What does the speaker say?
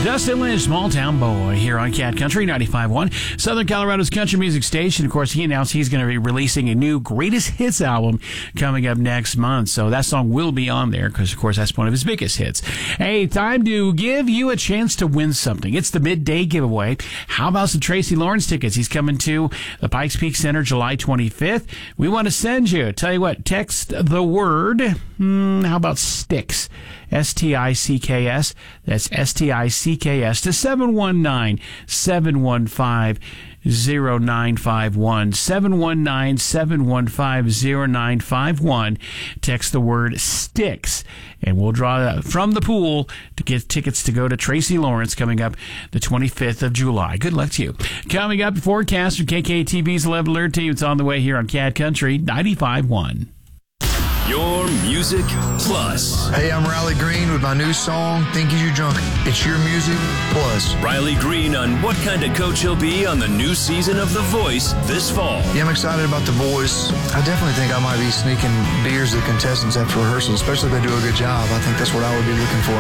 Dustin Lynch, Small Town Boy, here on Cat Country 95.1, Southern Colorado's country music station. Of course, he announced he's going to be releasing a new greatest hits album coming up next month. So that song will be on there because, of course, that's one of his biggest hits. Hey, time to give you a chance to win something. It's the midday giveaway. How about some Tracy Lawrence tickets? He's coming to the Pikes Peak Center July 25th. We want to send you, tell you what, text the word, how about Sticks? S-T-I-C-K-S. That's S-T-I-C-K-S to 719-715-0951. 719-715-0951. Text the word Sticks, and we'll draw from the pool to get tickets to go to Tracy Lawrence coming up the 25th of July. Good luck to you. Coming up, forecast from KKTV's 11 Alert Team. It's on the way here on Cat Country 95.1. Your Music Plus. Hey, I'm Riley Green with my new song, Think You Drunk. It's Your Music Plus. Riley Green on what kind of coach he'll be on the new season of The Voice this fall. Yeah, I'm excited about The Voice. I definitely think I might be sneaking beers to the contestants after rehearsal, especially if they do a good job. I think that's what I would be looking for.